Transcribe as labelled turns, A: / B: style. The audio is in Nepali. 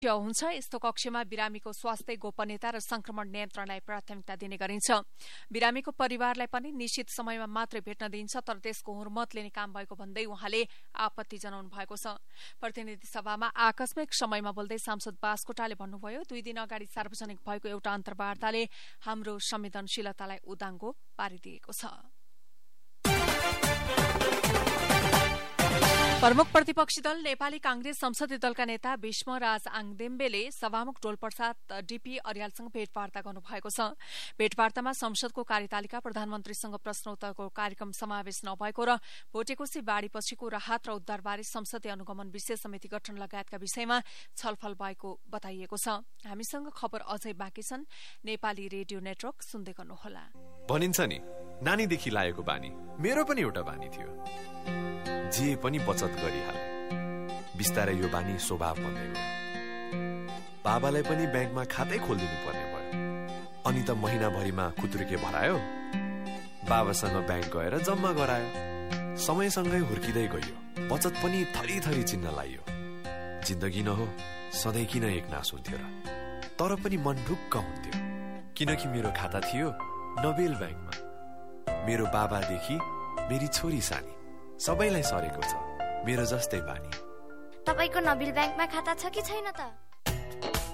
A: हुन्छ। यस्तो कक्षमा बिरामीको स्वास्थ्य गोपनीयता र संक्रमण नियन्त्रणलाई प्राथमिकता दिने गरिन्छ। बिरामीको परिवारलाई पनि निश्चित समयमा मात्रै भेट्न दिइन्छ, तर त्यसको हुर्मत लिने काम भएको भन्दै उहाँले आपत्ति जनाउनु भएको छ। प्रतिनिधि सभामा आकस्मिक समयमा बोल्दै सांसद बास्कोटाले भन्नुभयो, 2 दिन अगाडि सार्वजनिक भएको एउटा अन्तर्वार्ताले हाम्रो संवेदनशीलतालाई उदाङ्गो पारिदिएको छ। प्रमुख प्रतिपक्षी दल नेपाली कांग्रेस संसदीय दलका नेता भीष्मराज आङदेम्बेले सभामुख डोलप्रसाद डीपी अर्यालसँग भेटवार्ता गर्नुभएको छ। भेटवार्तामा संसदको कार्यतालिका, प्रधानमन्त्रीसँग प्रश्नोत्तरको कार्यक्रम समावेश नभएको र भोटेकोशी बाढ़ीपछिको राहत र उद्धारबारे संसदीय अनुगमन विशेष समिति गठन लगायतका विषयमा छलफल भएको बताइएको छ। हामीसँग खबर अझै बाँकी छन्। नेपाली रेडियो नेटवर्क सुन्दै गर्नुहोला।
B: भनिन्छ नि, नानीदेखि लागेको बानी मेरो पनि एउटा बानी थियो, जे पनि बचत गरिहाले। बिस्तारै यो बानी स्वभाव बन्दै गयो। बाबालाई पनि ब्याङ्कमा खातै खोलिदिनु पर्ने भयो। अनि त महिनाभरिमा खुत्रुके भरायो, बाबासँग ब्याङ्क गएर जम्मा गरायो। समयसँगै हुर्किँदै गयो, बचत पनि थरी चिन्न लाइयो। जिन्दगी न हो, सधैँ किन एक नास हुन्थ्यो र? तर पनि मन ढुक्क हुन्थ्यो, किनकि मेरो खाता थियो नोबेल ब्याङ्कमा। मेरो बाबादेखि मेरी छोरी सानी सबैलाई सरेको छ मेरो जस्तै बानी।
C: तपाईको नोबेल ब्याङ्कमा खाता छ कि छैन त?